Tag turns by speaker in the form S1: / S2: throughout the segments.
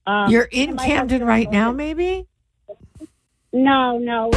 S1: You're in Camden right now, maybe?
S2: No.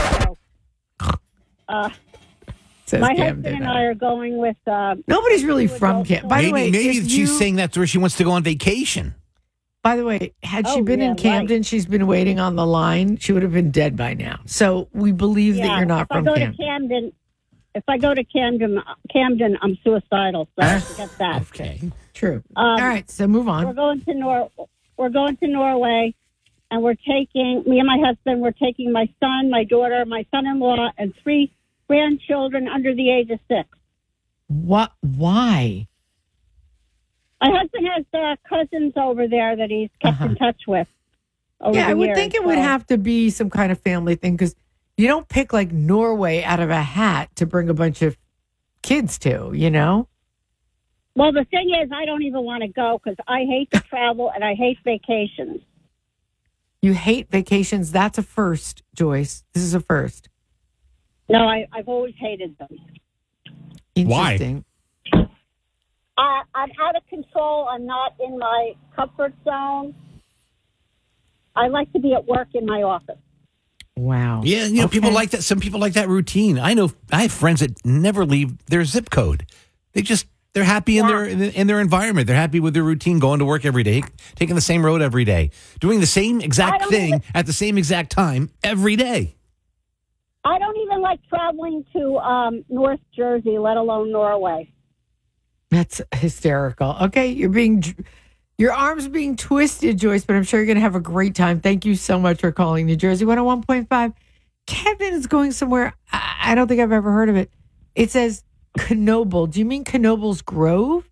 S1: Says
S2: My
S1: Camden.
S2: husband and I are going with.
S1: Nobody's really from Camden. By the way,
S3: maybe
S1: if
S3: she's saying that's where she wants to go on vacation.
S1: By the way, had she been in Camden, she's been waiting on the line. She would have been dead by now. So we believe that you're not from Camden.
S2: If I go to Camden, I'm suicidal. So forget that.
S3: Okay,
S1: true. All right, so move on.
S2: We're going to Norway, and we're taking me and my husband. We're taking my son, my daughter, my son-in-law, and 3 grandchildren under the age of 6.
S1: What? Why?
S2: My husband has cousins over there that he's kept in touch with.
S1: I would think it would have to be some kind of family thing because you don't pick like Norway out of a hat to bring a bunch of kids to, you know?
S2: Well, the thing is, I don't even want to go because I hate to travel and I hate vacations.
S1: You hate vacations? That's a first, Joyce. This is a first.
S2: No, I've always hated them.
S1: Interesting.
S3: Why?
S2: I'm out of control. I'm not in my comfort zone. I like to be at work in my office.
S1: Wow.
S3: Yeah, people like that. Some people like that routine. I have friends that never leave their zip code. They're happy in their environment. They're happy with their routine, going to work every day, taking the same road every day, doing the same exact thing at the same exact time every day.
S2: I don't even like traveling to North Jersey, let alone Norway.
S1: That's hysterical. Okay, your arm's being twisted, Joyce, but I'm sure you're going to have a great time. Thank you so much for calling New Jersey 101.5. Kevin is going somewhere. I don't think I've ever heard of it. It says Knoebel. Do you mean Knoebel's Grove?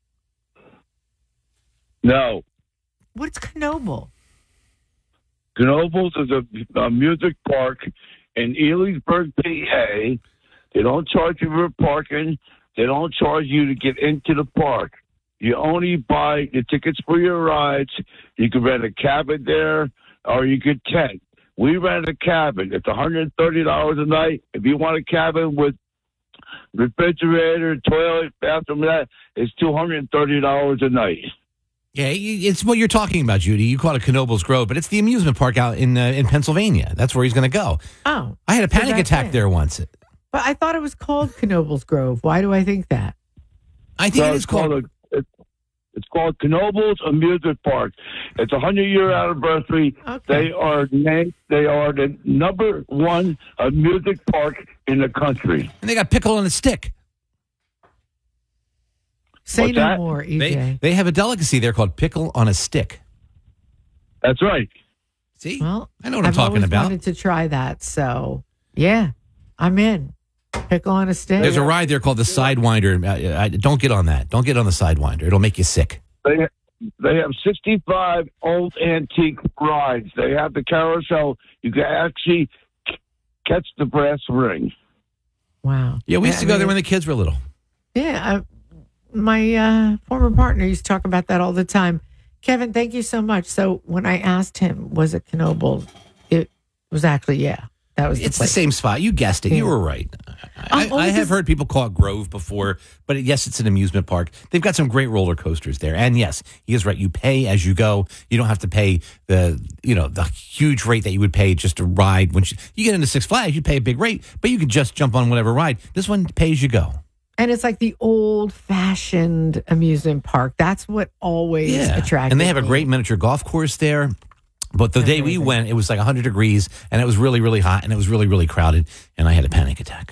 S4: No.
S1: What's Knoebel?
S4: Knoebels is a music park in Elysburg, PA. They don't charge you for parking. They don't charge you to get into the park. You only buy the tickets for your rides. You can rent a cabin there, or you could tent. We rent a cabin. It's $130 a night. If you want a cabin with refrigerator, toilet, bathroom, it's $230 a night.
S3: Yeah, it's what you're talking about, Judy. You call it Knoebel's Grove, but it's the amusement park out in Pennsylvania. That's where he's going to go.
S1: Oh.
S3: I had a panic attack there once.
S1: But I thought it was called Knoebel's Grove. Why do I think that?
S3: I think it's called...
S4: It's called Knoebel's Amusement Park. It's a 100-year anniversary.
S1: Okay.
S4: They are the number 1 amusement park in the country.
S3: And they got pickle on a stick.
S1: Say no more, EJ.
S3: They have a delicacy there called pickle on a stick.
S4: That's right.
S3: See?
S1: Well,
S3: I know what I'm talking about.
S1: I wanted to try that, so yeah, I'm in. Pickle on a stick.
S3: There's a ride there called the Sidewinder. Don't get on that. Don't get on the Sidewinder. It'll make you sick.
S4: They have 65 old antique rides. They have the carousel. You can actually catch the brass ring.
S1: Wow.
S3: Yeah, we used to go there when the kids were little.
S1: Yeah, my former partner used to talk about that all the time. Kevin, thank you so much. So when I asked him, was it Knoebel? It was actually, that was
S3: It's the same spot. You guessed it. Yeah. You were right. I have heard people call it Grove before, but yes, it's an amusement park. They've got some great roller coasters there. And yes, he is right. You pay as you go. You don't have to pay the huge rate that you would pay just to ride. When you get into Six Flags, you pay a big rate, but you can just jump on whatever ride. This one, pay as you go.
S1: And it's like the old-fashioned amusement park. That's what always attracted me.
S3: And they have a great miniature golf course there. But the day we went, it was like 100 degrees, and it was really, really hot, and it was really, really crowded, and I had a panic attack.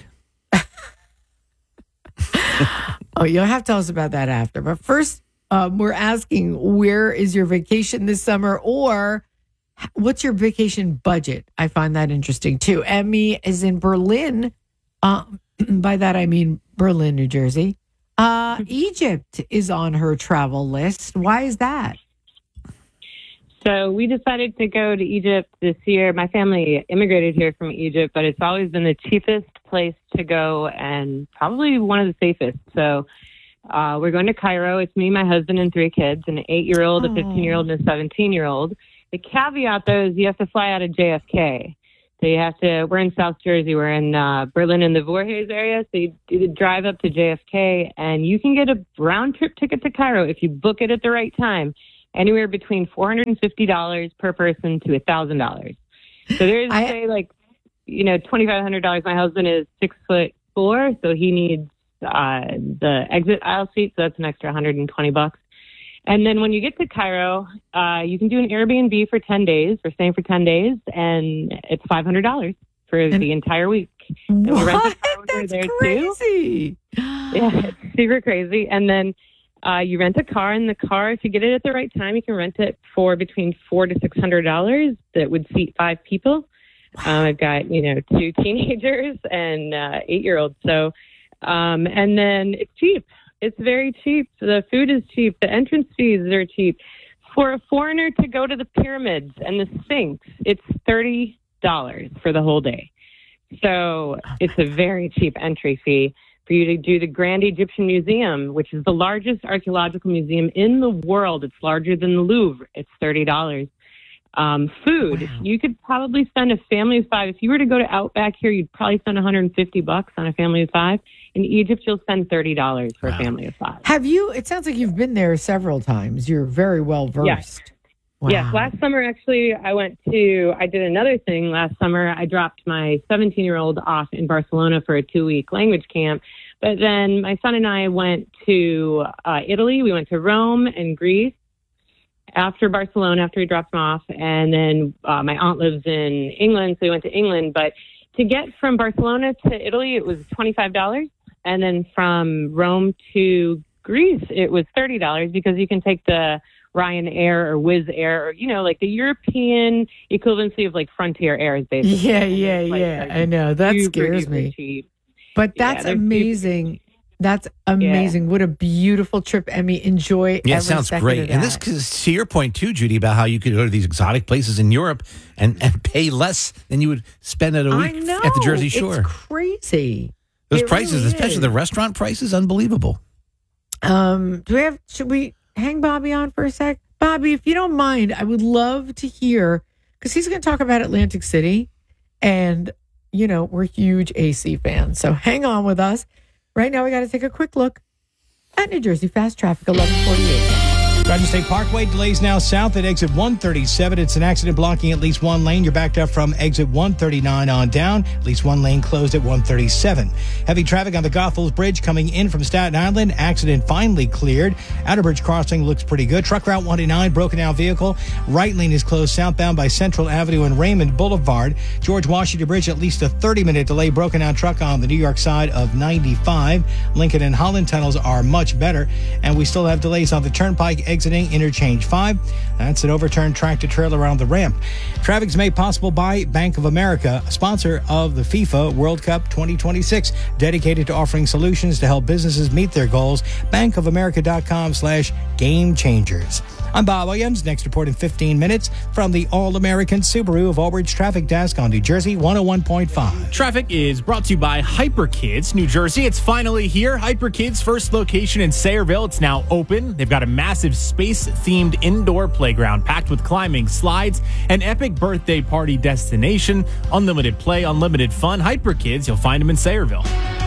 S1: Oh, you'll have to tell us about that after. But first, we're asking, where is your vacation this summer, or what's your vacation budget? I find that interesting, too. Emmy is in Berlin. By that, I mean Berlin, New Jersey. Egypt is on her travel list. Why is that?
S5: So we decided to go to Egypt this year. My family immigrated here from Egypt, but it's always been the cheapest place to go and probably one of the safest. So we're going to Cairo. It's me, my husband, and 3 kids, an 8-year-old, a 15-year-old, and a 17-year-old. The caveat, though, is you have to fly out of JFK. So we're in South Jersey. We're in Berlin in the Voorhees area. So you do the drive up to JFK, and you can get a round-trip ticket to Cairo if you book it at the right time. anywhere between $450 per person to $1,000. So there's $2,500. My husband is 6'4", so he needs the exit aisle seat, so that's an extra $120. And then when you get to Cairo, you can do an Airbnb for 10 days. We're staying for 10 days, and it's $500 for the entire week. And
S1: what?
S5: we rent a car
S1: That's
S5: there
S1: crazy.
S5: Too. Yeah, it's super crazy. And then you rent a car, and the car, if you get it at the right time, you can rent it for between $400 to $600. That would seat 5 people. I've got 2 teenagers and 8-year-olds. So, and then it's cheap. It's very cheap. The food is cheap. The entrance fees are cheap. For a foreigner to go to the pyramids and the Sphinx, it's $30 for the whole day. So it's a very cheap entry fee. For you to do the Grand Egyptian Museum, which is the largest archaeological museum in the world, it's larger than the Louvre. It's $30. Food, wow. You could probably spend a family of 5. If you were to go to Outback here, you'd probably spend $150 on a family of 5. In Egypt, you'll spend $30 for a family of 5.
S1: It sounds like you've been there several times. You're very well versed.
S5: Yes.
S1: Wow.
S5: Yes. Last summer, actually, I did another thing last summer. I dropped my 17-year-old off in Barcelona for a 2-week language camp. But then my son and I went to Italy. We went to Rome and Greece after Barcelona, after we dropped him off. And then my aunt lives in England, so we went to England. But to get from Barcelona to Italy, it was $25. And then from Rome to Greece, it was $30 because you can take the Ryanair or Wizz Air, or, like the European equivalency of like Frontier Air is basically.
S1: Yeah. I know. That scares me.
S5: Cheap.
S1: But that's amazing. That's amazing. Yeah. What a beautiful trip, Emmy. Enjoy every
S3: sounds
S1: second
S3: great.
S1: of that.
S3: And this is to your point too, Judy, about how you could go to these exotic places in Europe and pay less than you would spend at a week at the Jersey Shore.
S1: It's crazy.
S3: Those prices, really especially the restaurant prices, unbelievable.
S1: Should we hang Bobby on for a sec? Bobby, if you don't mind, I would love to hear, because he's going to talk about Atlantic City, and we're huge AC fans. So hang on with us. Right now, we got to take a quick look at New Jersey Fast Traffic, 1148.
S6: Dodger State Parkway delays now south at exit 137. It's an accident blocking at least one lane. You're backed up from exit 139 on down. At least one lane closed at 137. Heavy traffic on the Goethals Bridge coming in from Staten Island. Accident finally cleared. Outer Bridge crossing looks pretty good. Truck route 189, broken down vehicle. Right lane is closed southbound by Central Avenue and Raymond Boulevard. George Washington Bridge, at least a 30-minute delay. Broken down truck on the New York side of 95. Lincoln and Holland tunnels are much better. And we still have delays on the Turnpike exiting interchange 5. That's an overturned tractor trailer around the ramp. Traffic is made possible by Bank of America, a sponsor of the FIFA World Cup 2026, dedicated to offering solutions to help businesses meet their goals. bankofamerica.com/game changers. I'm Bob Williams. Next report in 15 minutes from the All-American Subaru of Old Bridge Traffic Desk on New Jersey 101.5.
S7: Traffic is brought to you by HyperKids, New Jersey. It's finally here. HyperKids' first location in Sayreville. It's now open. They've got a massive space-themed indoor playground packed with climbing, slides, an epic birthday party destination, unlimited play, unlimited fun. HyperKids, you'll find them in Sayreville.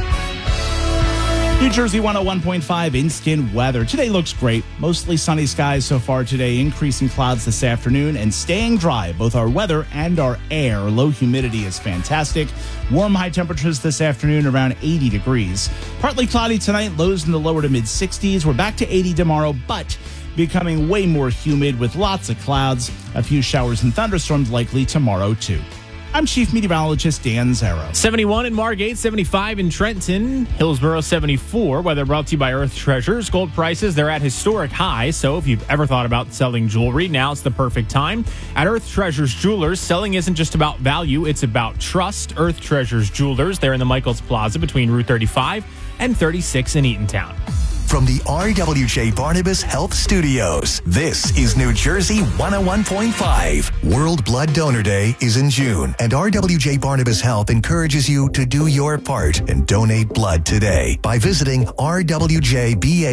S8: New Jersey 101.5 instant weather. Today looks great. Mostly sunny skies so far today, increasing clouds this afternoon and staying dry. Both our weather and our air. Low humidity is fantastic. Warm high temperatures this afternoon around 80 degrees. Partly cloudy tonight, lows in the lower to mid 60s. We're back to 80 tomorrow, but becoming way more humid with lots of clouds. A few showers and thunderstorms likely tomorrow too. I'm Chief Meteorologist Dan Zarrow.
S7: 71 in Margate, 75 in Trenton, Hillsborough 74. Weather brought to you by Earth Treasures. Gold prices, they're at historic highs. So if you've ever thought about selling jewelry, now's the perfect time. At Earth Treasures Jewelers, selling isn't just about value, it's about trust. Earth Treasures Jewelers, they're in the Michaels Plaza between Route 35 and 36 in Eatontown.
S9: From the RWJ Barnabas Health Studios, this is New Jersey 101.5. World Blood Donor Day is in June, and RWJ Barnabas Health encourages you to do your part and donate blood today by visiting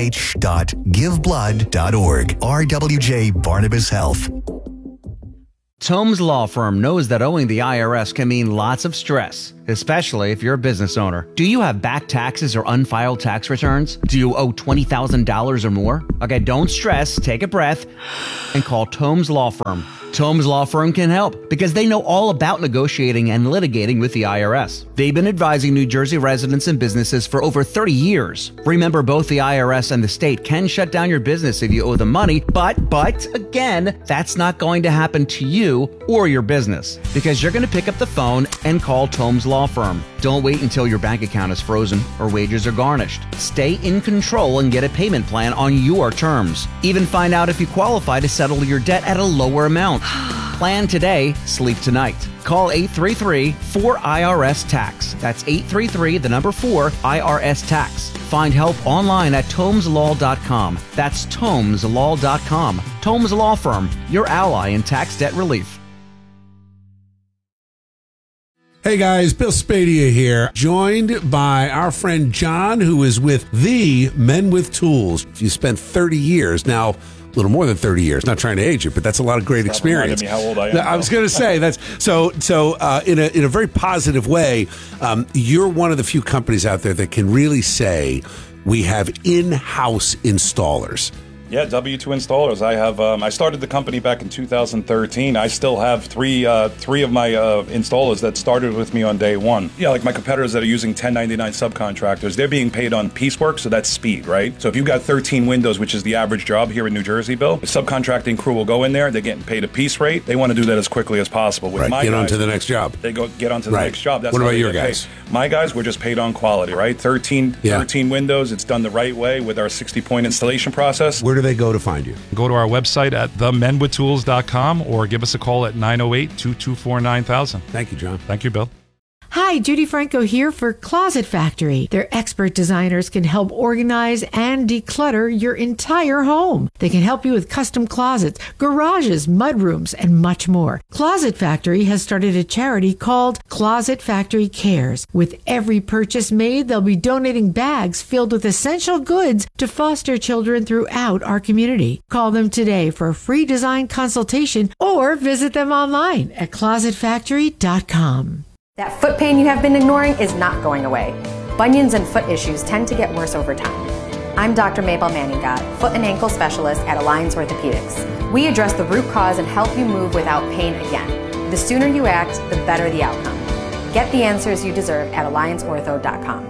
S9: rwjbh.giveblood.org. RWJ Barnabas Health.
S10: Tomes Law Firm knows that owing the IRS can mean lots of stress, especially if you're a business owner. Do you have back taxes or unfiled tax returns? Do you owe $20,000 or more? Okay, don't stress, take a breath, and call Tomes Law Firm. Tomes Law Firm can help because they know all about negotiating and litigating with the IRS. They've been advising New Jersey residents and businesses for over 30 years. Remember, both the IRS and the state can shut down your business if you owe them money, but again, that's not going to happen to you or your business because you're going to pick up the phone and call Tomes Law Firm. Don't wait until your bank account is frozen or wages are garnished. Stay in control and get a payment plan on your terms. Even find out if you qualify to settle your debt at a lower amount. Plan today, sleep tonight. Call 833-4IRS-TAX. That's 833-4IRS-TAX. Find help online at TomesLaw.com. That's TomesLaw.com. Tomes Law Firm, your ally in tax debt relief.
S11: Hey guys, Bill Spadea here, joined by our friend John, who is with the Men with Tools. You spent 30 years now. A little more than 30 years. Not trying to age you, but that's a lot of great experience.
S12: Me how old I am.
S11: I was going to say that's so. In a very positive way, you're one of the few companies out there that can really say we have in-house installers.
S12: Yeah, W2 installers. I have. I started the company back in 2013. I still have three of my installers that started with me on day one. Yeah, like my competitors that are using 1099 subcontractors, they're being paid on piecework, so that's speed, right? So if you've got 13 windows, which is the average job here in New Jersey, Bill, the subcontracting crew will go in there. They're getting paid a piece rate. They want to do that as quickly as possible. With my
S11: get
S12: guys,
S11: on to the next job.
S12: They get on to the next job. That's
S11: what
S12: how
S11: about
S12: they
S11: your
S12: get
S11: guys?
S12: paid. My guys, we're just paid on quality, right? 13 windows. It's done the right way with our 60-point installation process.
S11: Where do they go to find you?
S13: Go to our website at themenwithtools.com or give us a call at 908-224-9000.
S11: Thank you, John.
S13: Thank you, Bill.
S1: Hi, Judy Franco here for Closet Factory. Their expert designers can help organize and declutter your entire home. They can help you with custom closets, garages, mudrooms, and much more. Closet Factory has started a charity called Closet Factory Cares. With every purchase made, they'll be donating bags filled with essential goods to foster children throughout our community. Call them today for a free design consultation or visit them online at closetfactory.com.
S14: That foot pain you have been ignoring is not going away. Bunions and foot issues tend to get worse over time. I'm Dr. Mabel Manningot, foot and ankle specialist at Alliance Orthopedics. We address the root cause and help you move without pain again. The sooner you act, the better the outcome. Get the answers you deserve at allianceortho.com.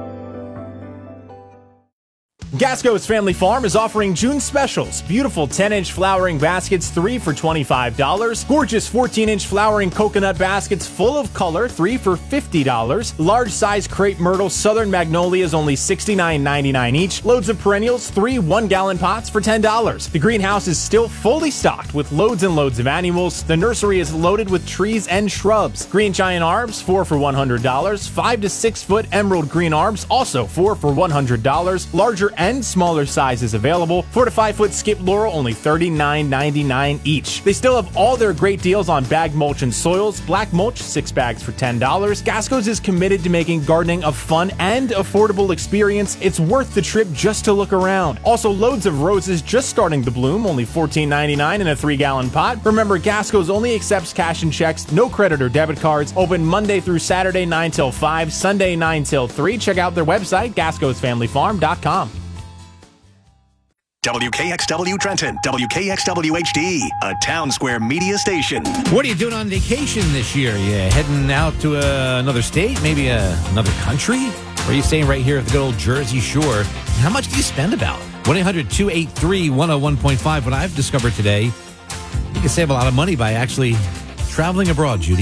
S7: Gasco's Family Farm is offering June specials. Beautiful 10-inch flowering baskets, 3 for $25. Gorgeous 14-inch flowering coconut baskets full of color, 3 for $50. Large size crepe myrtle southern magnolias, only $69.99 each. Loads of perennials, 3 1-gallon pots for $10. The greenhouse is still fully stocked with loads and loads of annuals. The nursery is loaded with trees and shrubs. Green giant arbs, 4 for $100. 5 to 6 foot emerald green arbs, also 4 for $100. Larger and smaller sizes available. 4 to 5 foot skip laurel, only $39.99 each. They still have all their great deals on bag mulch and soils. Black mulch, 6 bags for $10. Gasco's is committed to making gardening a fun and affordable experience. It's worth the trip just to look around. Also, loads of roses just starting to bloom, only $14.99 in a 3-gallon pot. Remember, Gasco's only accepts cash and checks, no credit or debit cards. Open Monday through Saturday 9 till 5, Sunday 9 till 3. Check out their website, gascosfamilyfarm.com.
S9: WKXW Trenton, WKXW HD, a Town Square media station.
S3: What are you doing on vacation this year? You heading out to another state, maybe another country? Or are you staying right here at the good old Jersey Shore? And how much do you spend about? 1-800-283-101.5. What I've discovered today, you can save a lot of money by actually traveling abroad, Judy.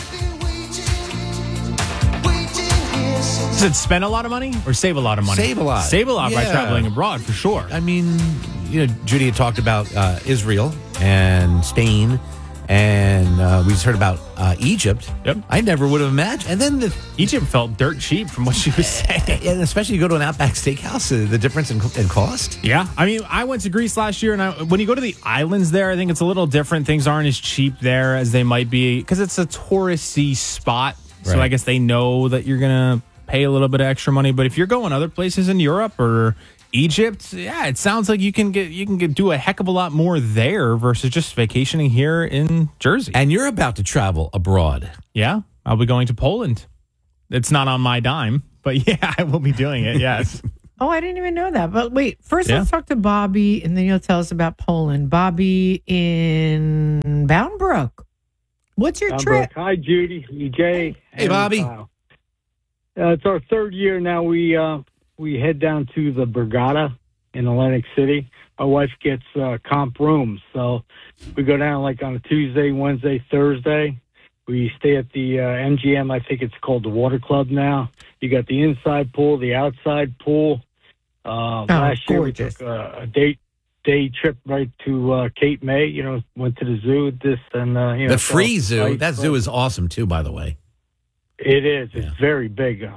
S7: Does it spend a lot of money or save a lot of money?
S3: Save a lot.
S7: Save a lot by traveling abroad, for sure.
S3: I mean, Judy had talked about Israel and Spain, and we just heard about Egypt.
S7: Yep.
S3: I never would have imagined. And then
S7: Egypt felt dirt cheap from what she was saying.
S3: And especially you go to an Outback Steakhouse, the difference in cost.
S7: Yeah. I mean, I went to Greece last year, and when you go to the islands there, I think it's a little different. Things aren't as cheap there as they might be because it's a touristy spot. So
S3: Right.
S7: I guess they know that you're going to pay a little bit of extra money. But if you're going other places in Europe or Egypt, yeah, it sounds like you can do a heck of a lot more there versus just vacationing here in Jersey.
S3: And you're about to travel abroad.
S7: Yeah, I'll be going to Poland. It's not on my dime, but yeah, I will be doing it, yes.
S1: Oh, I didn't even know that. But wait, first let's talk to Bobby, and then you'll tell us about Poland. Bobby in Bound Brook. What's your trip?
S15: Hi, Judy, EJ.
S3: Hey, Bobby.
S15: It's our third year now. We head down to the Borgata in Atlantic City. My wife gets comp rooms, so we go down like on a Tuesday, Wednesday, Thursday. We stay at the MGM. I think it's called the Water Club now. You got the inside pool, the outside pool. Last year we took a day trip right to Cape May. Went to the zoo.
S3: The free zoo. That zoo is awesome too, by the way.
S15: It is. Yeah. It's very big.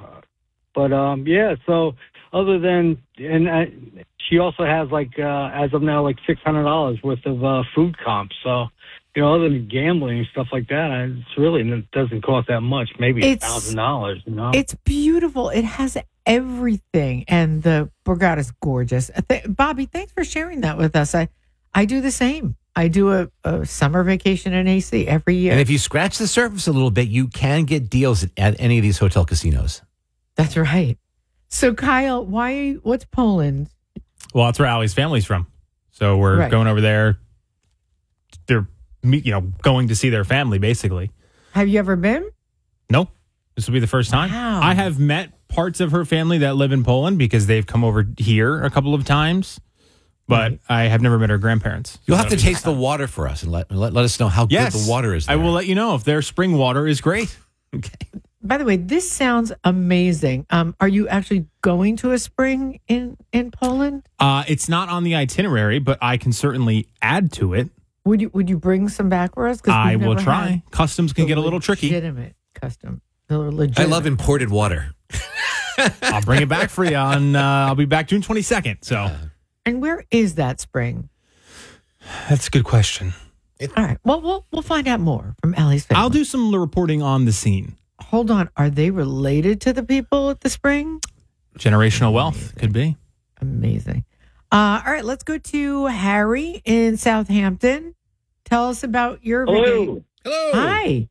S15: So other than, she also has as of now, $600 worth of food comps. So, other than gambling and stuff like that, it doesn't cost that much. Maybe $1,000.
S1: It's beautiful. It has everything, and the Borgata's gorgeous. Bobby, thanks for sharing that with us. I do the same. I do a summer vacation in AC every year.
S3: And if you scratch the surface a little bit, you can get deals at any of these hotel casinos.
S1: That's right. So, Kyle, what's Poland?
S7: Well, that's where Allie's family's from. So we're going over there. They're, going to see their family, basically.
S1: Have you ever been?
S7: No. This will be the first time.
S1: Wow.
S7: I have met parts of her family that live in Poland because they've come over here a couple of times. But I have never met her grandparents.
S3: You'll have to taste the water for us and let us know how good the water is there.
S7: I will let you know if their spring water is great.
S3: Okay.
S1: By the way, this sounds amazing. Are you actually going to a spring in Poland?
S7: It's not on the itinerary, but I can certainly add to it.
S1: Would you bring some back for us?
S7: I will try. Customs can get a little tricky.
S1: Legitimate custom. Legitimate.
S3: I love imported water.
S7: I'll bring it back for you on. I'll be back June 22nd. So.
S1: And where is that spring?
S7: That's a good question.
S1: All right. Well, we'll find out more from Allie's family.
S7: I'll do some reporting on the scene.
S1: Hold on. Are they related to the people at the spring?
S7: Generational wealth could be.
S1: Amazing. All right. Let's go to Harry in Southampton. Tell us about your vacation.
S16: Hello.
S1: Hi.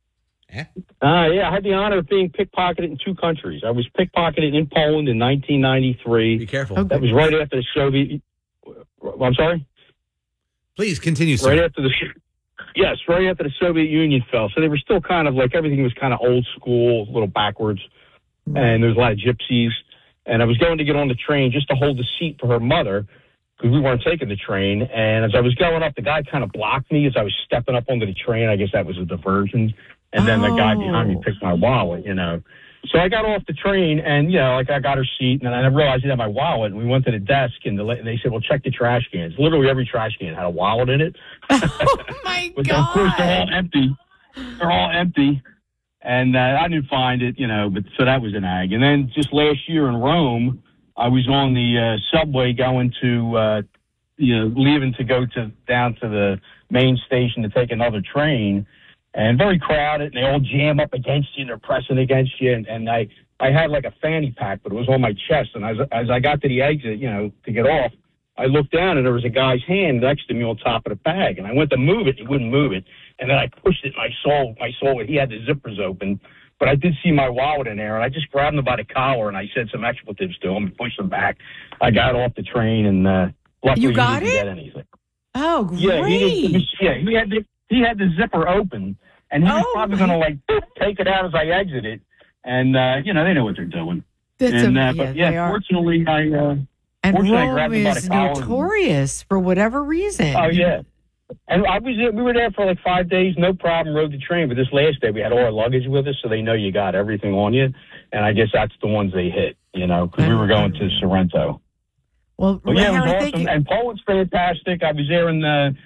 S16: I had the honor of being pickpocketed in two countries. I was pickpocketed in Poland in 1993.
S3: Be careful.
S16: That was right after the Soviet. I'm sorry.
S3: Please continue, sir.
S16: Right after the Soviet Union fell. So they were still kind of everything was kind of old school, a little backwards, and there was a lot of gypsies. And I was going to get on the train just to hold the seat for her mother because we weren't taking the train. And as I was going up, the guy kind of blocked me as I was stepping up onto the train. I guess that was a diversion. And then the guy behind me picked my wallet, So I got off the train and, I got her seat and then I realized I had my wallet and we went to the desk and they said, well, check the trash cans. Literally every trash can had a wallet in it.
S1: Oh, my
S16: Which,
S1: God.
S16: of course, they're all empty. They're all empty. And I didn't find it, but so that was an ag. And then just last year in Rome, I was on the subway going to, leaving to go down to the main station to take another train. And very crowded, and they all jam up against you, and they're pressing against you. And I had a fanny pack, but it was on my chest. And as I got to the exit, to get off, I looked down, and there was a guy's hand next to me on top of the bag. And I went to move it, he wouldn't move it. And then I pushed it, and I saw he had the zippers open. But I did see my wallet in there, and I just grabbed him by the collar, and I said some expletives to him and pushed him back. I got off the train, and luckily
S1: you got
S16: he didn't
S1: it?
S16: get anything.
S1: Oh, great.
S16: Yeah, he had the zipper open. And he was probably going to take it out as I exited. And, they know what they're doing. Fortunately, I
S1: Rome
S16: grabbed him by the
S1: is
S16: collar.
S1: Notorious for whatever reason.
S16: Oh, yeah. And we were there for 5 days, no problem, rode the train. But this last day, we had all our luggage with us, so they know you got everything on you. And I guess that's the ones they hit, because we were going to Sorrento.
S1: Well,
S16: it was awesome. And Poland's fantastic. I was there in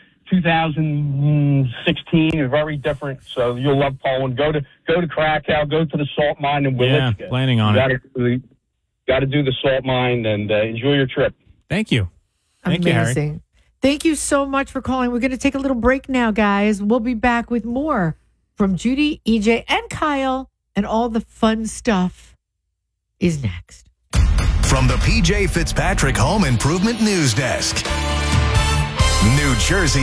S16: 2016, very different. So you'll love Poland. Go to Krakow. Go to the salt mine in Wieliczka.
S7: Yeah, planning on it.
S16: Got to do the salt mine and enjoy your trip.
S7: Thank you.
S1: Thank you, Harry. Thank you so much for calling. We're going to take a little break now, guys. We'll be back with more from Judy, EJ, and Kyle, and all the fun stuff is next.
S9: from the PJ Fitzpatrick Home Improvement News Desk. New Jersey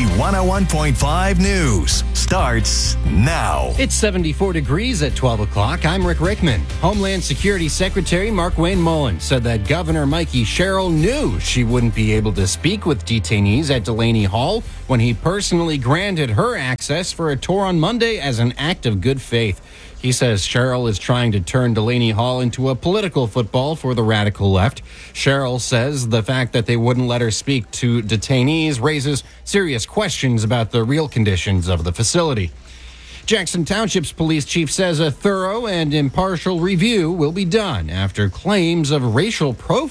S9: 101.5 News starts now.
S17: It's 74 degrees at 12 o'clock. I'm Rick Rickman. Homeland Security Secretary Markwayne Mullin said that Governor Mikey Sherrill knew she wouldn't be able to speak with detainees at Delaney Hall when he personally granted her access for a tour on Monday as an act of good faith. He says Sherrill is trying to turn Delaney Hall into a political football for the radical left. Sherrill says the fact that they wouldn't let her speak to detainees raises serious questions about the real conditions of the facility. Jackson Township's police chief says a thorough and impartial review will be done after claims of racial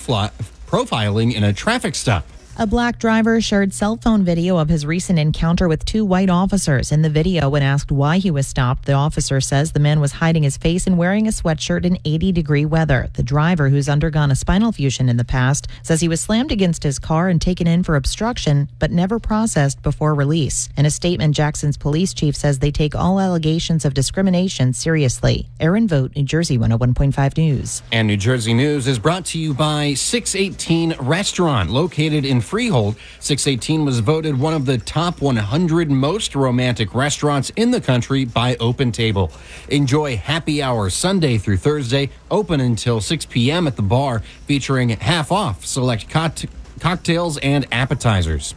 S17: profiling in a traffic stop.
S18: A black driver shared cell phone video of his recent encounter with two white officers. In the video, when asked why he was stopped, the officer says the man was hiding his face and wearing a sweatshirt in 80-degree weather. The driver, who's undergone a spinal fusion in the past, says he was slammed against his car and taken in for obstruction, but never processed before release. In a statement, Jackson's police chief says they take all allegations of discrimination seriously. Erin Vogt, New Jersey 101.5 News.
S17: And New Jersey News is brought to you by 618 Restaurant, located in Freehold. 618 was voted one of the top 100 most romantic restaurants in the country by Open Table. Enjoy happy hour Sunday through Thursday, open until 6 p.m. at the bar, featuring half off select cocktails and appetizers.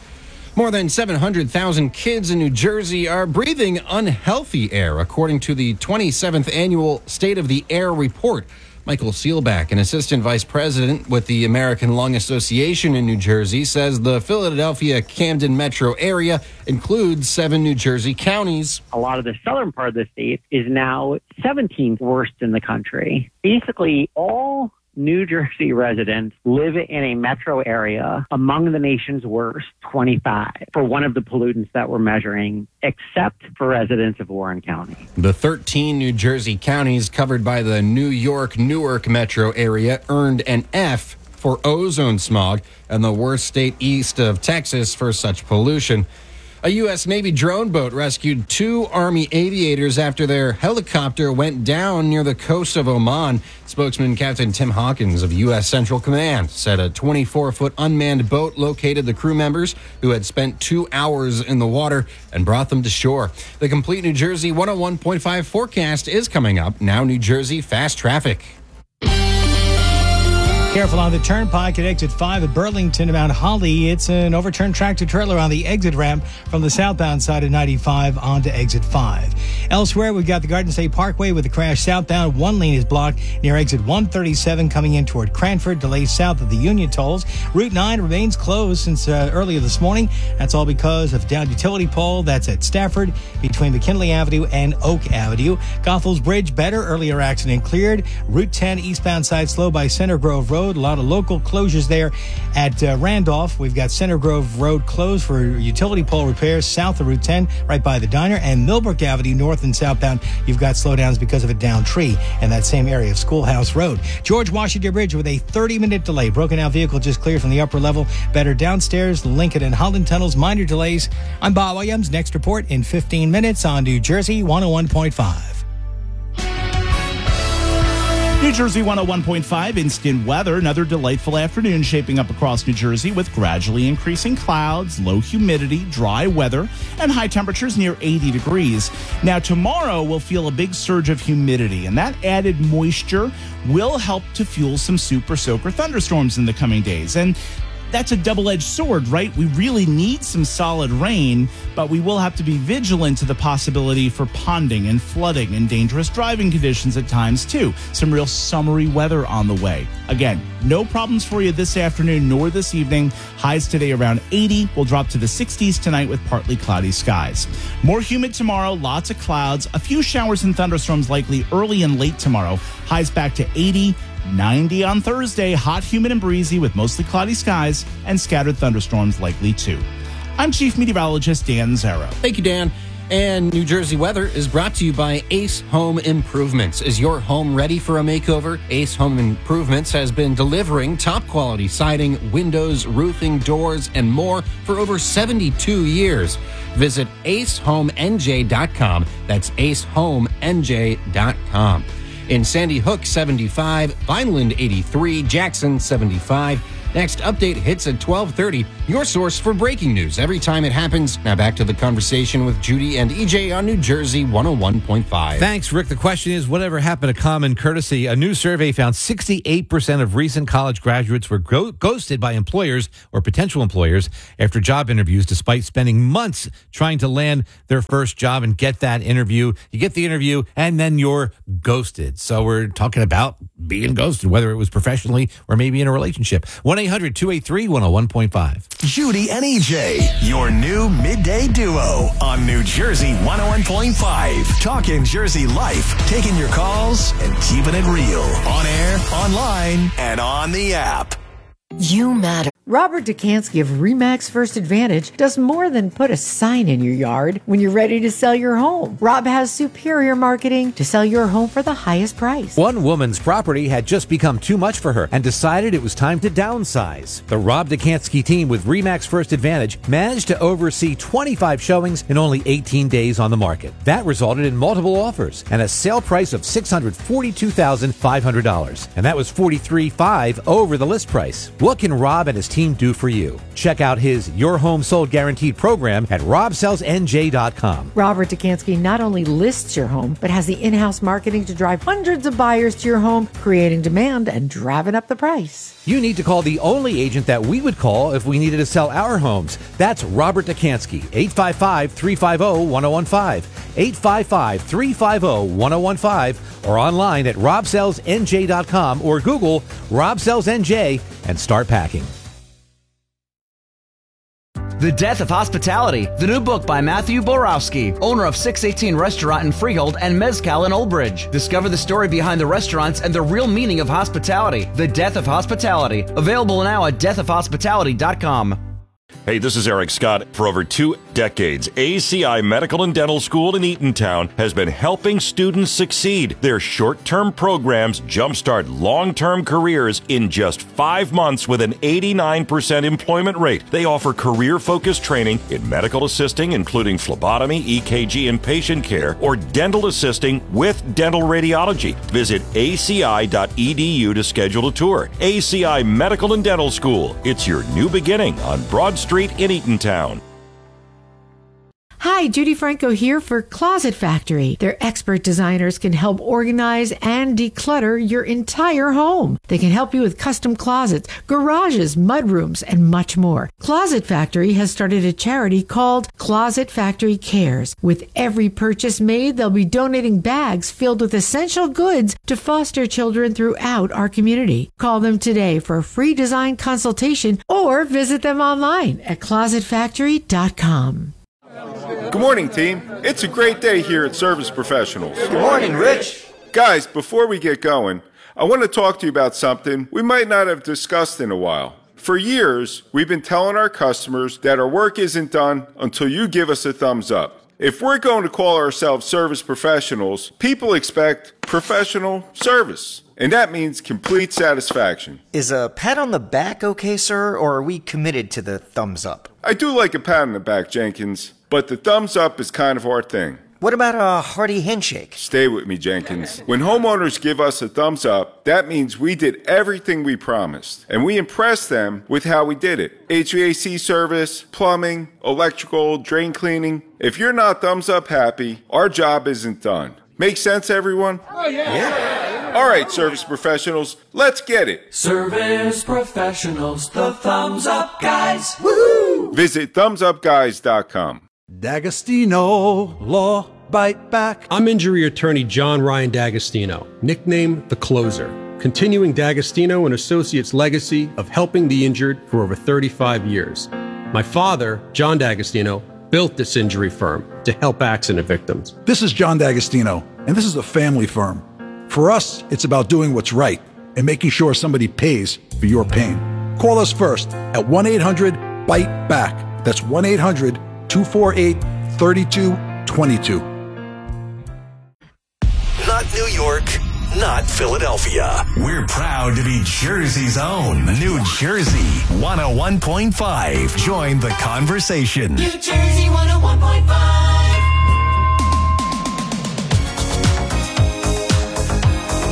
S17: More than 700,000 kids in New Jersey are breathing unhealthy air, according to the 27th annual State of the Air report. Michael Seelbach, an assistant vice president with the American Lung Association in New Jersey, says the Philadelphia-Camden metro area includes 7 New Jersey counties.
S19: A lot of the southern part of the state is now 17th worst in the country. Basically, all New Jersey residents live in a metro area among the nation's worst, 25, for one of the pollutants that we're measuring, except for residents of Warren County.
S17: The 13 New Jersey counties covered by the New York-Newark metro area earned an F for ozone smog and the worst state east of Texas for such pollution. A U.S. Navy drone boat rescued 2 Army aviators after their helicopter went down near the coast of Oman. Spokesman Captain Tim Hawkins of U.S. Central Command said a 24-foot unmanned boat located the crew members who had spent 2 hours in the water and brought them to shore. The complete New Jersey 101.5 forecast is coming up. Now New Jersey fast traffic.
S6: Careful on the turnpike at exit 5 at Burlington about Holly. It's an overturned tractor trailer on the exit ramp from the southbound side of 95 onto exit 5. Elsewhere, we've got the Garden State Parkway with a crash southbound. One lane is blocked near exit 137 coming in toward Cranford. Delays south of the Union tolls. Route 9 remains closed since earlier this morning. That's all because of downed utility pole. That's at Stafford between McKinley Avenue and Oak Avenue. Goethals Bridge better. Earlier accident cleared. Route 10 eastbound side slow by Center Grove Road. A lot of local closures there at Randolph. We've got Center Grove Road closed for utility pole repairs south of Route 10, right by the diner, and Millbrook Avenue north and southbound. You've got slowdowns because of a downed tree in that same area of Schoolhouse Road. George Washington Bridge with a 30-minute delay. Broken out vehicle just cleared from the upper level. Better downstairs. Lincoln and Holland tunnels, minor delays. I'm Bob Williams. Next report in 15 minutes on New Jersey 101.5.
S8: New Jersey 101.5 instant weather. Another delightful afternoon shaping up across New Jersey with gradually increasing clouds, low humidity, dry weather, and high temperatures near 80 degrees. Now, tomorrow we'll feel a big surge of humidity, and that added moisture will help to fuel some super soaker thunderstorms in the coming days. And that's a double-edged sword, right? We really need some solid rain, but we will have to be vigilant to the possibility for ponding and flooding and dangerous driving conditions at times, too. Some real summery weather on the way. Again, no problems for you this afternoon nor this evening. Highs today around 80. We'll drop to the 60s tonight with partly cloudy skies. More humid tomorrow, lots of clouds. A few showers and thunderstorms likely early and late tomorrow. Highs back to 80. 90 on Thursday, hot, humid, and breezy with mostly cloudy skies and scattered thunderstorms likely too. I'm Chief Meteorologist Dan Zarrow.
S17: Thank you, Dan. And New Jersey weather is brought to you by Ace Home Improvements. Is your home ready for a makeover? Ace Home Improvements has been delivering top quality siding, windows, roofing, doors, and more for over 72 years. Visit acehomenj.com. That's acehomenj.com. In Sandy Hook, 75. Vineland, 83. Jackson, 75. Next update hits at 12:30. Your source for breaking news every time it happens. Now back to the conversation with Judy and EJ on New Jersey 101.5.
S3: Thanks, Rick. The question is, whatever happened to common courtesy? A new survey found 68% of recent college graduates were ghosted by employers or potential employers after job interviews, despite spending months trying to land their first job and get that interview. You get the interview, and then you're ghosted. So we're talking about being ghosted, whether it was professionally or maybe in a relationship. 1-800-283-101.5.
S9: Judy and EJ, your new midday duo on New Jersey 101.5. Talking Jersey life, taking your calls and keeping it real. On air, online, and on the app.
S1: You matter. Robert Dukansky of RE/MAX First Advantage does more than put a sign in your yard when you're ready to sell your home. Rob has superior marketing to sell your home for the highest price.
S20: One woman's property had just become too much for her and decided it was time to downsize. The Rob Dukansky team with RE/MAX First Advantage managed to oversee 25 showings in only 18 days on the market. That resulted in multiple offers and a sale price of $642,500. And that was $43,500 over the list price. What can Rob and his team do for you? Check out his Your Home Sold Guaranteed program at robsellsnj.com.
S1: Robert Dukansky not only lists your home, but has the in-house marketing to drive hundreds of buyers to your home, creating demand and driving up the price.
S20: You need to call the only agent that we would call if we needed to sell our homes. That's Robert Dukansky, 855-350-1015, 855-350-1015, or online at robsellsnj.com or Google Rob Sells NJ and start packing.
S10: The Death of Hospitality, the new book by Matthew Borowski, owner of 618 Restaurant in Freehold and Mezcal in Old Bridge. Discover the story behind the restaurants and the real meaning of hospitality. The Death of Hospitality, available now at deathofhospitality.com.
S21: Hey, this is Eric Scott. For over 2 decades, ACI Medical and Dental School in Eatontown has been helping students succeed. Their short-term programs jumpstart long-term careers in just 5 months with an 89% employment rate. They offer career-focused training in medical assisting, including phlebotomy, EKG, and patient care, or dental assisting with dental radiology. Visit aci.edu to schedule a tour. ACI Medical and Dental School. It's your new beginning on Broad Street in Eatontown.
S1: Hi, Judy Franco here for Closet Factory. Their expert designers can help organize and declutter your entire home. They can help you with custom closets, garages, mudrooms, and much more. Closet Factory has started a charity called Closet Factory Cares. With every purchase made, they'll be donating bags filled with essential goods to foster children throughout our community. Call them today for a free design consultation or visit them online at closetfactory.com.
S22: Good morning, team. It's a great day here at Service Professionals.
S23: Good morning, Rich.
S22: Guys, before we get going, I want to talk to you about something we might not have discussed in a while. For years, we've been telling our customers that our work isn't done until you give us a thumbs up. If we're going to call ourselves Service Professionals, people expect professional service. And that means complete satisfaction.
S23: Is a pat on the back okay, sir, or are we committed to the thumbs up?
S22: I do like a pat on the back, Jenkins, but the thumbs up is kind of our thing.
S23: What about a hearty handshake?
S22: Stay with me, Jenkins. When homeowners give us a thumbs up, that means we did everything we promised. And we impressed them with how we did it. HVAC service, plumbing, electrical, drain cleaning. If you're not thumbs up happy, our job isn't done. Make sense, everyone?
S23: Oh, yeah.
S22: All right, Service Professionals, let's get it.
S24: Service Professionals, the thumbs up guys. Woohoo!
S22: Visit thumbsupguys.com.
S25: D'Agostino Law Bite Back. I'm injury attorney John Ryan D'Agostino, nicknamed The Closer, continuing D'Agostino and Associates' legacy of helping the injured for over 35 years. My father, John D'Agostino, built this injury firm to help accident victims.
S26: This is John D'Agostino, and this is a family firm. For us, it's about doing what's right and making sure somebody pays for your pain. Call us first at 1-800-BITE-BACK. That's 1-800-248-3222.
S9: Not New York, not Philadelphia. We're proud to be Jersey's own. New Jersey 101.5. Join the conversation.
S24: New Jersey 101.5.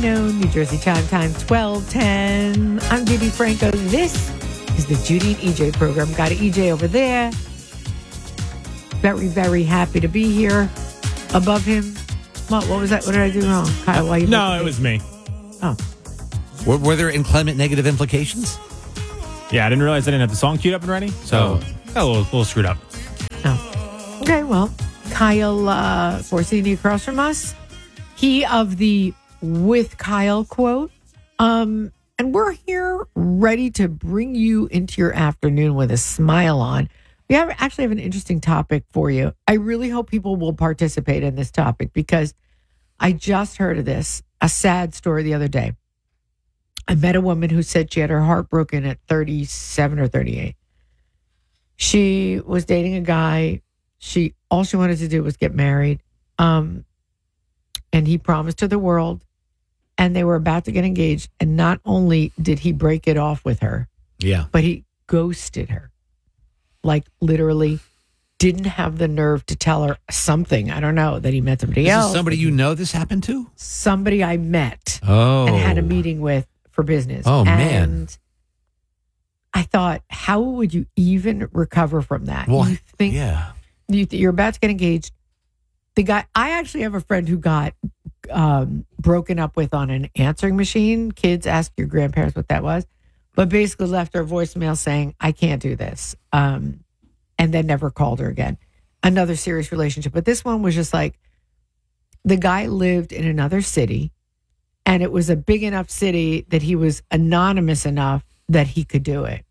S1: Reno, New Jersey Chime Time 12:10. I'm Judy Franco. This is the Judy and EJ program. Got an EJ over there. Very, very happy to be here. Above him. What was that? What did I do wrong? Kyle, why you?
S7: No, it was me.
S1: Oh.
S3: Were there inclement negative implications?
S7: Yeah, I didn't realize I didn't have the song queued up and ready. So, got a little screwed up.
S1: Oh. Okay, well, Kyle Forsini across from us. He of the With Kyle quote. And we're here ready to bring you into your afternoon with a smile on. We actually have an interesting topic for you. I really hope people will participate in this topic because I just heard of this, a sad story the other day. I met a woman who said she had her heart broken at 37 or 38. She was dating a guy. All she wanted to do was get married. And he promised her the world. And they were about to get engaged. And not only did he break it off with her, but he ghosted her. Like literally didn't have the nerve to tell her something. I don't know, that he met somebody else.
S3: Is somebody you know this happened to?
S1: Somebody I met
S3: and
S1: had a meeting with for business.
S3: Oh,
S1: and
S3: man.
S1: I thought, how would you even recover from that?
S3: Well,
S1: you think you're about to get engaged. The guy, I actually have a friend who got broken up with on an answering machine. Kids, ask your grandparents what that was. But basically left her a voicemail saying, I can't do this. And then never called her again. Another serious relationship. But this one was just like, the guy lived in another city. And it was a big enough city that he was anonymous enough that he could do it.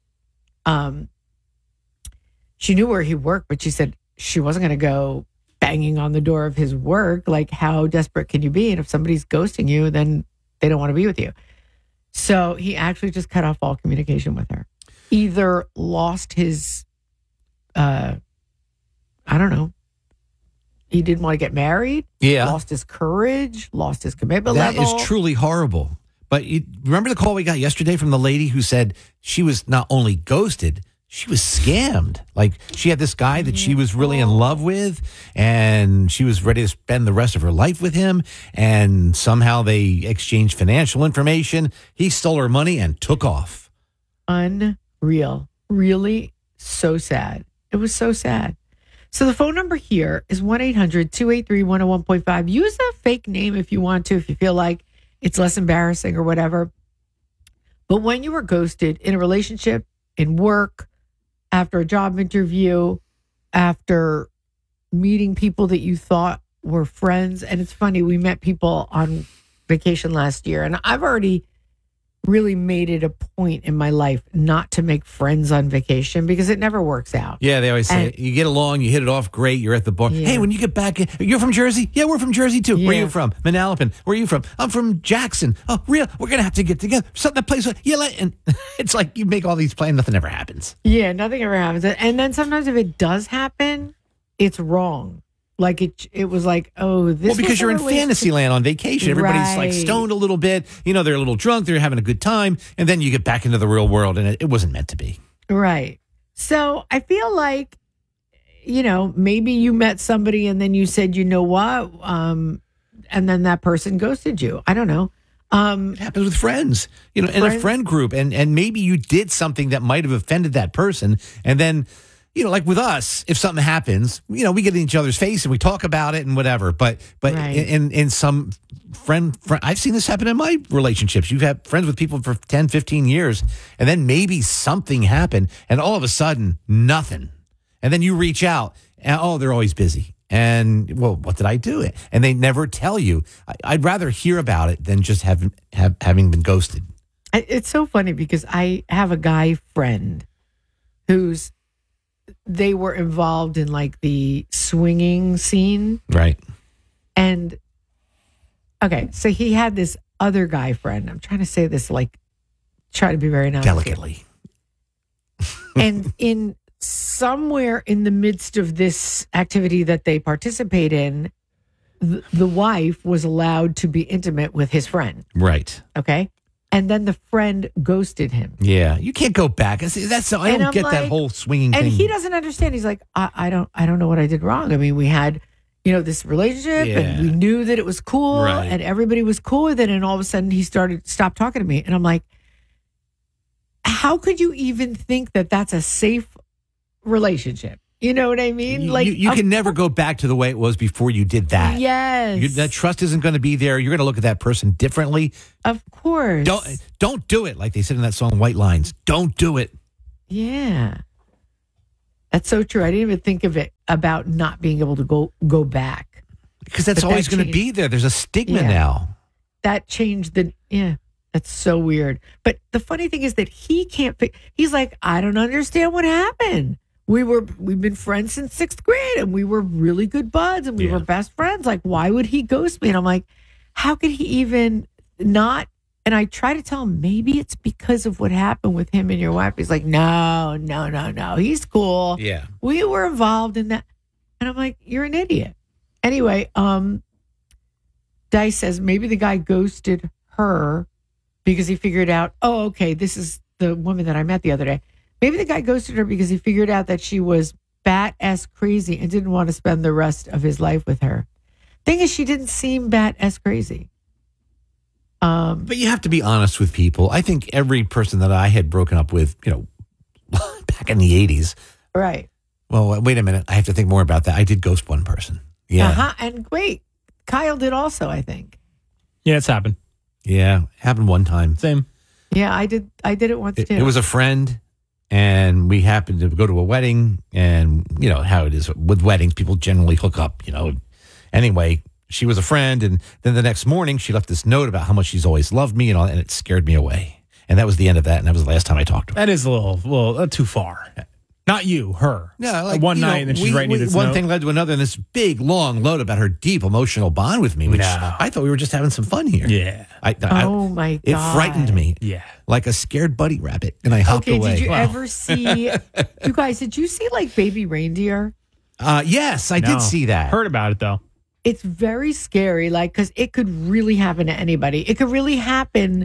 S1: She knew where he worked, but she said she wasn't going to go banging on the door of his work. Like, how desperate can you be? And if somebody's ghosting you, then they don't want to be with you. So he actually just cut off all communication with her. Either lost his, I don't know, he didn't want to get married.
S3: Yeah.
S1: Lost his courage, lost his commitment
S3: That
S1: level.
S3: is truly horrible. But remember the call we got yesterday from the lady who said she was not only ghosted, she was scammed. Like, she had this guy that she was really in love with, and she was ready to spend the rest of her life with him, and somehow they exchanged financial information. He stole her money and took off.
S1: Unreal. Really so sad. It was so sad. So the phone number here is 1-800-283-101.5. Use a fake name if you want to, if you feel like it's less embarrassing or whatever. But when you were ghosted in a relationship, in work, after a job interview, after meeting people that you thought were friends. And it's funny, we met people on vacation last year, and I've already really made it a point in my life not to make friends on vacation because it never works out.
S3: Yeah, they always say, you get along, you hit it off great, you're at the bar.
S1: Yeah.
S3: Hey, when you get back, you're from Jersey? Yeah, we're from Jersey too. Where are
S1: Yeah.
S3: you from? Manalapan. Where are you from? I'm from Jackson. Oh, real? We're going to have to get together. Something that place. Yeah, and it's like you make all these plans, nothing ever happens.
S1: Yeah, nothing ever happens. And then sometimes if it does happen, it's wrong. Like it was like, oh, this.
S3: Well, because you're in fantasy land on vacation. Everybody's like
S1: Right.
S3: stoned a little bit. You know, they're a little drunk. They're having a good time. And then you get back into the real world and it wasn't meant to be.
S1: Right. So I feel like, maybe you met somebody and then you said, you know what? And then that person ghosted you. I don't know.
S3: It happens with friends, in a friend group. And maybe you did something that might have offended that person. And then, like with us, if something happens, we get in each other's face and we talk about it and whatever. But
S1: Right.
S3: in some friend, I've seen this happen in my relationships. You've had friends with people for 10, 15 years, and then maybe something happened, and all of a sudden, nothing. And then you reach out, and they're always busy. And, well, what did I do? And they never tell you. I'd rather hear about it than just having been ghosted.
S1: It's so funny because I have a guy friend they were involved in like the swinging scene.
S3: Right.
S1: And okay, so he had this other guy friend. I'm trying to say this try to be very nice.
S3: Delicately.
S1: And in somewhere in the midst of this activity that they participate in, the wife was allowed to be intimate with his friend.
S3: Right.
S1: Okay. And then the friend ghosted him.
S3: Yeah, you can't go back. I don't get that whole swinging
S1: and
S3: thing.
S1: he doesn't understand. He's like, I don't know what I did wrong. I mean, we had, this relationship, and we knew that it was cool, and everybody was cool with it. And all of a sudden, he stopped talking to me, and I'm like, how could you even think that that's a safe relationship? You know what I mean?
S3: You can never go back to the way it was before you did that.
S1: Yes.
S3: That trust isn't going to be there. You're going to look at that person differently.
S1: Of course.
S3: Don't do it. Like they said in that song, White Lines. Don't do it.
S1: Yeah. That's so true. I didn't even think of it about not being able to go back.
S3: Because that's always going to be there. There's a stigma now.
S1: That changed that's so weird. But the funny thing is that he can't, he's like, I don't understand what happened. We've been friends since 6th grade, and we were really good buds, and we were best friends. Like, why would he ghost me? And I'm like, how could he even not? And I try to tell him, maybe it's because of what happened with him and your wife. He's like, no. He's cool.
S3: Yeah.
S1: We were involved in that. And I'm like, you're an idiot. Anyway, Dice says maybe the guy ghosted her because he figured out, oh, okay, this is the woman that I met the other day. Maybe the guy ghosted her because he figured out that she was bat-ass crazy and didn't want to spend the rest of his life with her. Thing is, she didn't seem bat-ass crazy.
S3: But you have to be honest with people. I think every person that I had broken up with, back in the 80s.
S1: Right.
S3: Well, wait a minute. I have to think more about that. I did ghost one person. Yeah.
S1: And wait, Kyle did also, I think.
S7: Yeah, it's happened.
S3: Yeah, happened one time.
S7: Same.
S1: Yeah, I did it once too.
S3: It was a friend. And we happened to go to a wedding, and how it is with weddings, people generally hook up, Anyway, she was a friend, and then the next morning she left this note about how much she's always loved me and all, and it scared me away. And that was the end of that, and that was the last time I talked to her.
S7: That is a little too far. Not you, her.
S3: Yeah, like
S7: one night, and then she's writing you this
S3: one
S7: note.
S3: thing led to another, and this big, long load about her deep emotional bond with me, which I thought we were just having some fun here.
S7: Yeah.
S1: Oh, my God.
S3: It frightened me.
S7: Yeah.
S3: Like a scared bunny rabbit, and I hopped away.
S1: Did you ever see, you guys, did you see like Baby Reindeer?
S3: Yes, I did see that.
S7: Heard about it, though.
S1: It's very scary, because it could really happen to anybody. It could really happen,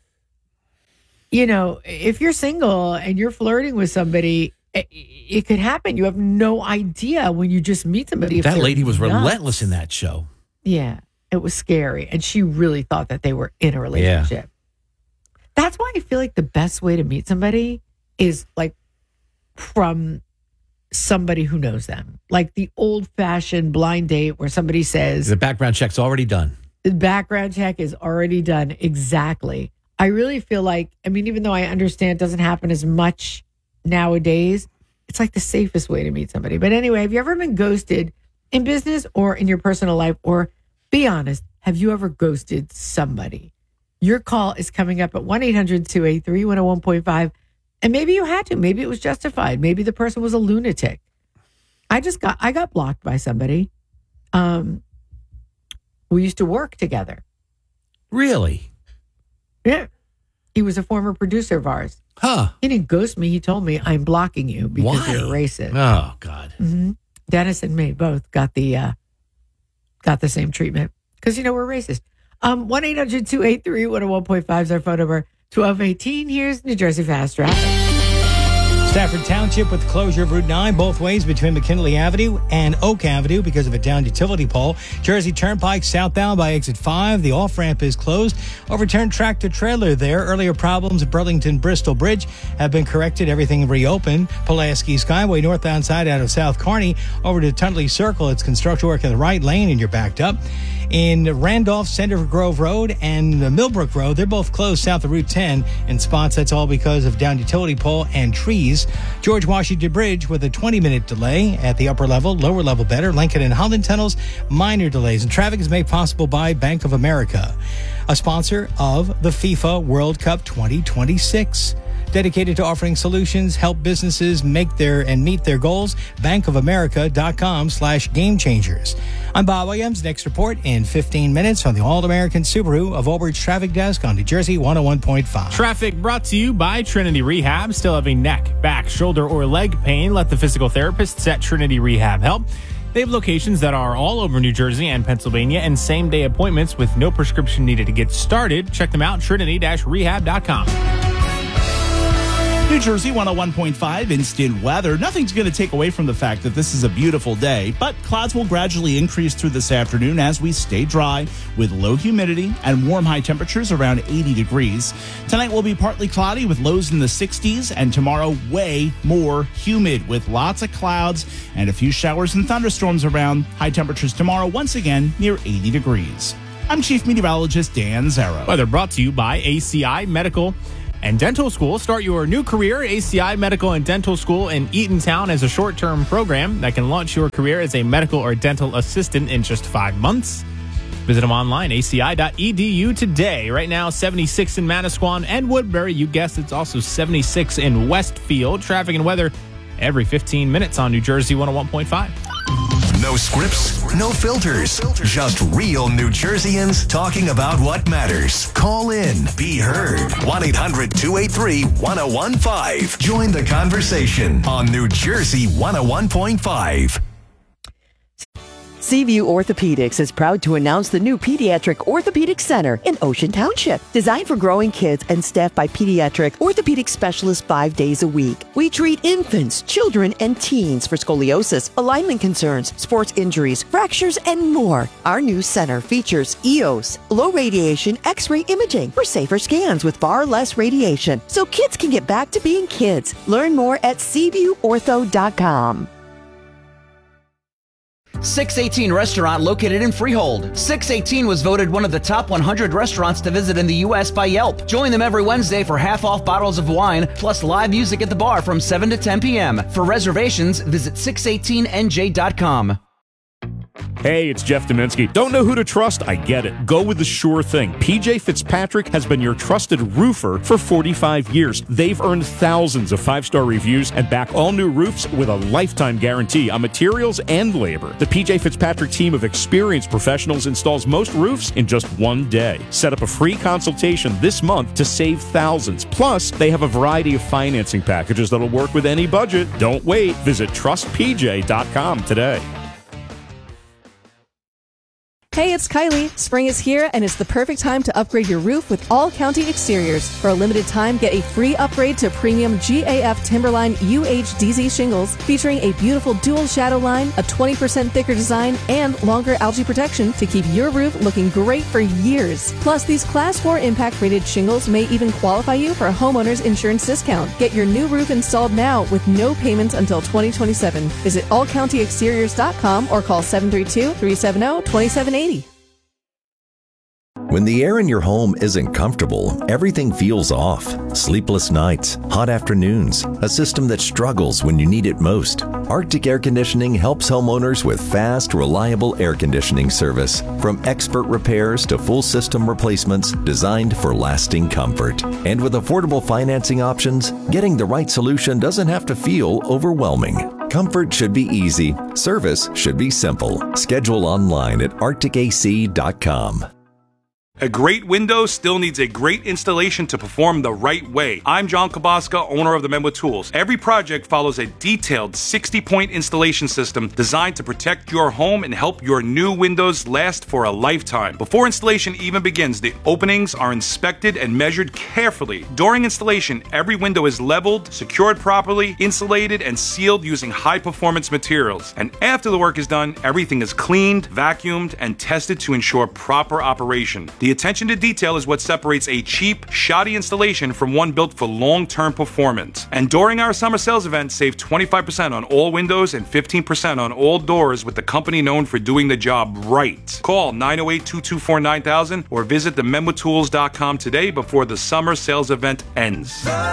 S1: if you're single and you're flirting with somebody, it could happen. You have no idea when you just meet somebody.
S3: That lady was relentless in that show.
S1: Yeah, it was scary. And she really thought that they were in a relationship. That's why I feel like the best way to meet somebody is like from somebody who knows them. Like the old-fashioned blind date where somebody says...
S3: The background check's already done.
S1: The background check is already done. Exactly. I really feel like, even though I understand it doesn't happen as much nowadays, it's like the safest way to meet somebody. But anyway, have you ever been ghosted in business or in your personal life? Or be honest, have you ever ghosted somebody? Your call is coming up at 1-800-283-101.5. And maybe you had to. Maybe it was justified. Maybe the person was a lunatic. I got blocked by somebody. We used to work together.
S3: Really?
S1: Yeah. He was a former producer of ours.
S3: Huh.
S1: He didn't ghost me. He told me, I'm blocking you because you're racist.
S3: Oh, God.
S1: Mm-hmm. Dennis and me both got the same treatment because, we're racist. 1-800-283-101.5 is our phone number. 1218. Here's New Jersey Fast Traffic.
S6: Stafford Township with the closure of Route 9 both ways between McKinley Avenue and Oak Avenue because of a downed utility pole. Jersey Turnpike southbound by exit 5. The off-ramp is closed. Overturned tractor trailer there. Earlier problems at Burlington-Bristol Bridge have been corrected. Everything reopened. Pulaski Skyway northbound side out of South Kearney over to Tunley Circle. It's construction work in the right lane and you're backed up. In Randolph, Center Grove Road and Millbrook Road, they're both closed south of Route 10 in spots. That's all because of downed utility pole and trees. George Washington Bridge with a 20-minute delay at the upper level, lower level better. Lincoln and Holland tunnels, minor delays. And traffic is made possible by Bank of America, a sponsor of the FIFA World Cup 2026. Dedicated to offering solutions, help businesses meet their goals. bankofamerica.com/game changers. I'm Bob Williams. Next report in 15 minutes from the All-American Subaru of Old Bridge Traffic Desk on New Jersey 101.5.
S7: Traffic brought to you by Trinity Rehab. Still having neck, back, shoulder, or leg pain? Let the physical therapists at Trinity Rehab help. They have locations that are all over New Jersey and Pennsylvania and same-day appointments with no prescription needed to get started. Check them out, trinity-rehab.com.
S8: New Jersey 101.5 instant weather. Nothing's going to take away from the fact that this is a beautiful day, but clouds will gradually increase through this afternoon as we stay dry with low humidity and warm high temperatures around 80 degrees. Tonight will be partly cloudy with lows in the 60s, and tomorrow way more humid with lots of clouds and a few showers and thunderstorms around. High temperatures tomorrow once again near 80 degrees. I'm Chief Meteorologist Dan Zarrow.
S7: Weather brought to you by ACI Medical and Dental School. Start your new career at ACI Medical and Dental School in Eatontown as a short-term program that can launch your career as a medical or dental assistant in just 5 months. Visit them online, aci.edu today. Right now, 76 in Manasquan and Woodbury. You guessed it's also 76 in Westfield. Traffic and weather every 15 minutes on New Jersey 101.5.
S9: No scripts, no filters, just real New Jerseyans talking about what matters. Call in, be heard. 1-800-283-1015. Join the conversation on New Jersey 101.5.
S2: Seaview Orthopedics is proud to announce the new Pediatric Orthopedic Center in Ocean Township. Designed for growing kids and staffed by pediatric orthopedic specialists 5 days a week. We treat infants, children, and teens for scoliosis, alignment concerns, sports injuries, fractures, and more. Our new center features EOS, low radiation X-ray imaging for safer scans with far less radiation, so kids can get back to being kids. Learn more at SeaviewOrtho.com.
S10: 618 Restaurant located in Freehold. 618 was voted one of the top 100 restaurants to visit in the U.S. by Yelp. Join them every Wednesday for half-off bottles of wine, plus live music at the bar from 7 to 10 p.m. For reservations, visit 618nj.com.
S4: Hey, it's Jeff Dominski. Don't know who to trust? I get it. Go with the sure thing. PJ Fitzpatrick has been your trusted roofer for 45 years. They've earned thousands of 5-star reviews and back all new roofs with a lifetime guarantee on materials and labor. The PJ Fitzpatrick team of experienced professionals installs most roofs in just 1 day. Set up a free consultation this month to save thousands. Plus, they have a variety of financing packages that'll work with any budget. Don't wait. Visit trustpj.com today.
S5: Hey, it's Kylie. Spring is here, and it's the perfect time to upgrade your roof with All County Exteriors. For a limited time, get a free upgrade to premium GAF Timberline UHDZ shingles, featuring a beautiful dual shadow line, a 20% thicker design, and longer algae protection to keep your roof looking great for years. Plus, these Class 4 impact-rated shingles may even qualify you for a homeowner's insurance discount. Get your new roof installed now with no payments until 2027. Visit allcountyexteriors.com or call 732-370-2780.
S11: When the air in your home isn't comfortable, everything feels off. Sleepless nights, hot afternoons, a system that struggles when you need it most. Arctic Air Conditioning helps homeowners with fast, reliable air conditioning service. From expert repairs to full system replacements designed for lasting comfort. And with affordable financing options, getting the right solution doesn't have to feel overwhelming. Comfort should be easy. Service should be simple. Schedule online at arcticac.com.
S12: A great window still needs a great installation to perform the right way. I'm John Kabaska, owner of the Men with Tools. Every project follows a detailed 60-point installation system designed to protect your home and help your new windows last for a lifetime. Before installation even begins, the openings are inspected and measured carefully. During installation, every window is leveled, secured properly, insulated, and sealed using high-performance materials. And after the work is done, everything is cleaned, vacuumed, and tested to ensure proper operation. The attention to detail is what separates a cheap, shoddy installation from one built for long-term performance. And during our summer sales event, save 25% on all windows and 15% on all doors with the company known for doing the job right. Call 908-224-9000 or visit themenwithtools.com today before the summer sales event ends.